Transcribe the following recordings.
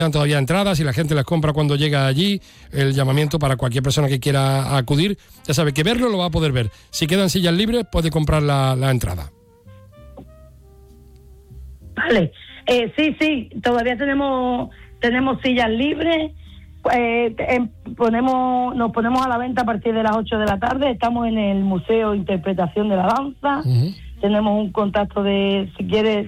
todavía entradas y la gente las compra cuando llega allí. El llamamiento para cualquier persona que quiera acudir, ya sabe que verlo lo va a poder ver. Si quedan sillas libres, puede comprar la entrada. Vale, sí, todavía tenemos sillas libres. Nos ponemos a la venta a partir de las 8 de la tarde. Estamos en el Museo Interpretación de la Danza. Uh-huh. Tenemos un contacto de, si quieres,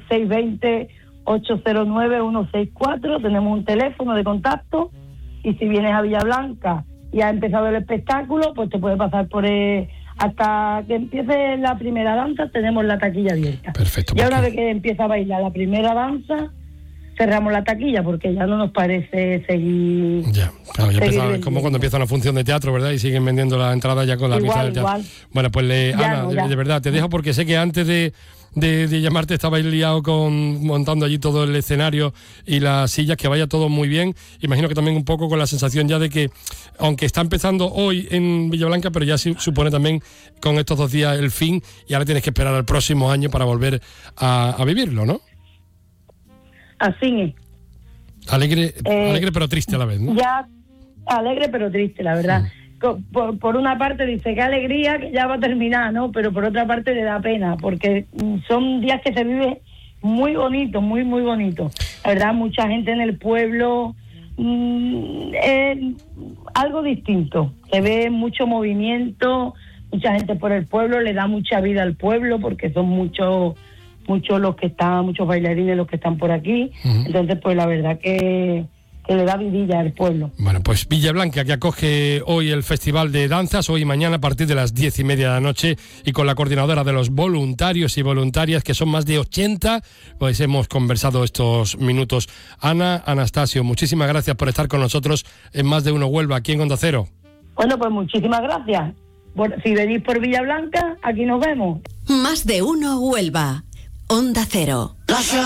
620-809-164. Tenemos un teléfono de contacto. Y si vienes a Villablanca y ha empezado el espectáculo, pues te puedes pasar por hasta que empiece la primera danza. Tenemos la taquilla abierta. Perfecto. Y una vez que empieza a bailar la primera danza, cerramos la taquilla porque ya no nos parece seguir. Ya, claro, ya empieza, como cuando empieza una función de teatro, ¿verdad? Y siguen vendiendo la entrada ya con la mitad del teatro. Bueno, pues Ana, de verdad, te dejo porque sé que antes de llamarte estabais liado montando allí todo el escenario y las sillas, que vaya todo muy bien. Imagino que también un poco con la sensación ya de que, aunque está empezando hoy en Villablanca, pero ya supone también con estos 2 días el fin, y ahora tienes que esperar al próximo año para volver a vivirlo, ¿no? Así es. Alegre pero triste a la vez, ¿no? Ya, alegre pero triste, la verdad. Por una parte dice, qué alegría que ya va a terminar, ¿no? Pero por otra parte le da pena, porque son días que se vive muy bonito, muy, muy bonito. La verdad, mucha gente en el pueblo, algo distinto. Se ve mucho movimiento, mucha gente por el pueblo, le da mucha vida al pueblo, porque son muchos los que están, muchos bailarines los que están por aquí. Uh-huh. Entonces, pues la verdad que le da vidilla al pueblo. Bueno, pues Villablanca, que acoge hoy el Festival de Danzas, hoy y mañana a partir de las 10:30 de la noche, y con la coordinadora de los voluntarios y voluntarias, que son más de 80, pues hemos conversado estos minutos. Ana Anastasio, muchísimas gracias por estar con nosotros en Más de Uno Huelva, aquí en Onda Cero. Bueno, pues muchísimas gracias. Si venís por Villablanca, aquí nos vemos. Más de Uno Huelva, Onda Cero.